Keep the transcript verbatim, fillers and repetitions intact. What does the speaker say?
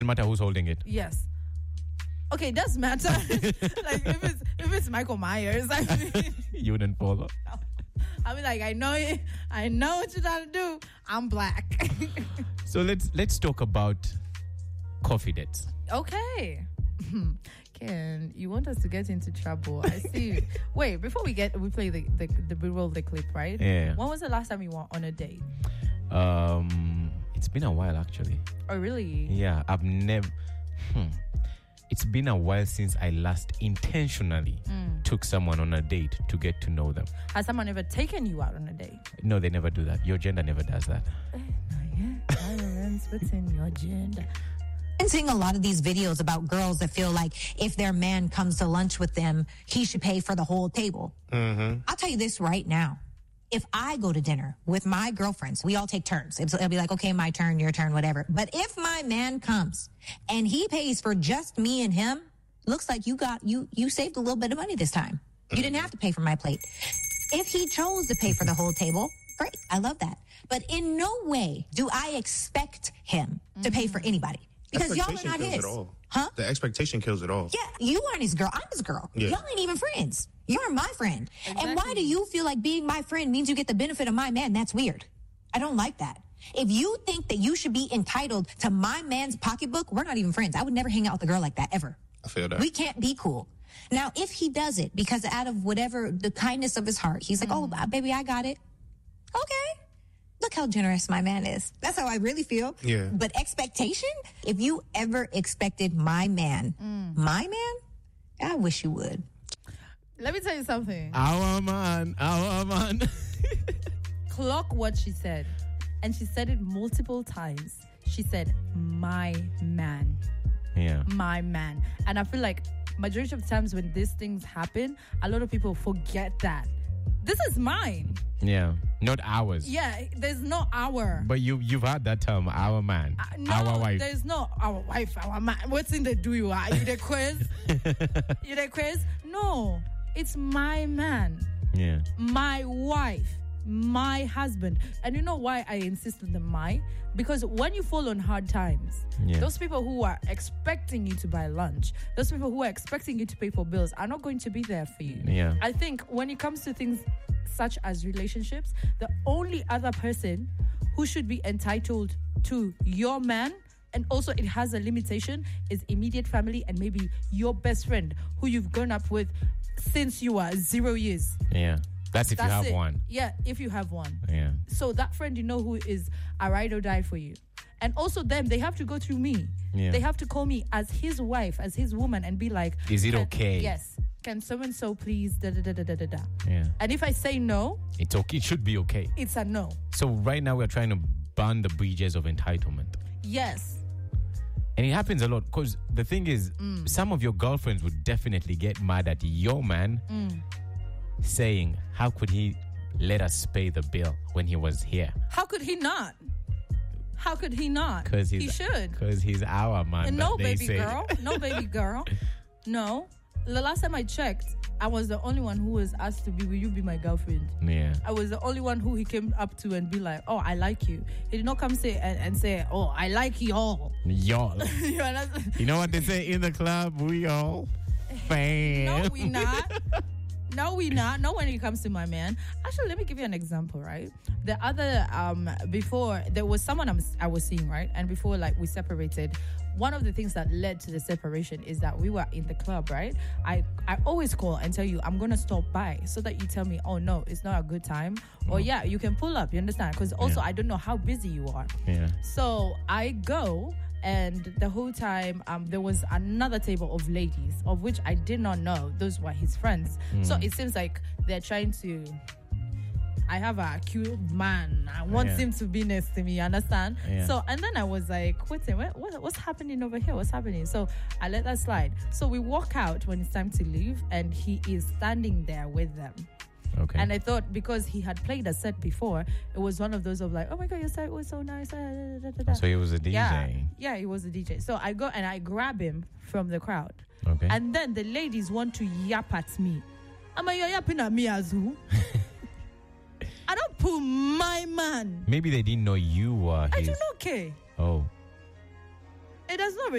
No matter who's holding it. Yes. Okay, it does matter. Like if it's if it's Michael Myers, I mean, You wouldn't follow. I mean, like I know it. I know what you're trying to do. I'm black. So let's let's talk about coffee dates. Okay. Ken, you want us to get into trouble? I see. Wait, before we get we play the the the we roll the clip, right? Yeah. When was the last time you went on a date? Um, it's been a while actually. Oh, really? Yeah, I've never. Hmm. It's been a while since I last intentionally Mm. took someone on a date to get to know them. Has someone ever taken you out on a date? No, they never do that. Your gender never does that. What's in your gender? been seeing a lot of these videos about girls that feel like if their man comes to lunch with them, he should pay for the whole table. Mm-hmm. I'll tell you this right now. If I go to dinner with my girlfriends, we all take turns. It's, it'll be like, okay, my turn, your turn, whatever. But if my man comes and he pays for just me and him, looks like you got, you, you saved a little bit of money this time. You didn't have to pay for my plate. If he chose to pay for the whole table, great. I love that. But in no way do I expect him mm-hmm. to pay for anybody. Because y'all are not his. It all. Huh? The expectation kills it all. Yeah, you aren't his girl. I'm his girl. Yeah. Y'all ain't even friends. You're my friend. Exactly. And why do you feel like being my friend means you get the benefit of my man? That's weird. I don't like that. If you think that you should be entitled to my man's pocketbook, we're not even friends. I would never hang out with a girl like that, ever. I feel that. We can't be cool. Now, if he does it because out of whatever, the kindness of his heart, he's like, mm. oh, baby, I got it. Okay. Look how generous my man is. That's how I really feel. Yeah. But expectation, if you ever expected my man, mm. my man, I wish you would. Let me tell you something. Our man, our man. Clock what she said. And she said it multiple times. She said, my man. Yeah. My man. And I feel like majority of times when these things happen, a lot of people forget that. This is mine. Yeah. Not ours. Yeah, there's no our. But you, you've heard that term, our man, uh, no, our wife. There's no our wife, our man. What's in the do you are? You the quiz? You the quiz? No. It's my man. Yeah. My wife. My husband. And you know why I insist on the my? Because when you fall on hard times, yeah. those people who are expecting you to buy lunch, those people who are expecting you to pay for bills are not going to be there for you. Yeah. I think when it comes to things such as relationships, the only other person who should be entitled to your man, and also it has a limitation, is immediate family and maybe your best friend who you've grown up with since you were zero years. Yeah. That's if That's you have it. one. Yeah, if you have one. Yeah. So that friend, you know, who is a ride or die for you. And also them, they have to go through me. Yeah. They have to call me as his wife, as his woman, and be like, is it can, okay? Yes. Can so-and-so please da da da da da da da. Yeah. And if I say no, it's okay. It should be okay. It's a no. So right now we're trying to burn the bridges of entitlement. Yes. And it happens a lot because the thing is, mm. some of your girlfriends would definitely get mad at your man mm. saying, how could he let us pay the bill when he was here? How could he not? How could he not? Because he should. Because he's our man. And no, baby say. girl. No, baby girl. No. The last time I checked, I was the only one who was asked to be, will you be my girlfriend? Yeah. I was the only one who he came up to and be like, oh, I like you. He did not come say and, and say, oh, I like y'all. Y'all. You know what they say in the club? We all fam. No, we not. No, we not. Not when it comes to my man. Actually, let me give you an example, right? The other, um, before, there was someone I'm, I was seeing, right? And before, like, we separated, one of the things that led to the separation is that we were in the club, right? I, I always call and tell you, I'm going to stop by so that you tell me, oh, no, it's not a good time. Mm. Or, yeah, you can pull up, you understand? Because also, yeah. I don't know how busy you are. Yeah. So I go... And the whole time, um, there was another table of ladies, of which I did not know. Those were his friends. Mm. So it seems like they're trying to... I have a cute man. I want yeah. him to be next to me, you understand? Yeah. So, and then I was like, wait a minute, what, what's happening over here? What's happening? So I let that slide. So we walk out when it's time to leave, and he is standing there with them. Okay. And I thought because he had played a set before, it was one of those of like, oh my God, your set was so nice. Da, da, da, da. So he was a D J. Yeah, yeah, he was a D J. So I go and I grab him from the crowd. Okay. And then the ladies want to yap at me. I'm like, you're yapping at me as who? I don't pull my man. Maybe they didn't know you were his. I do not care. Oh. It does not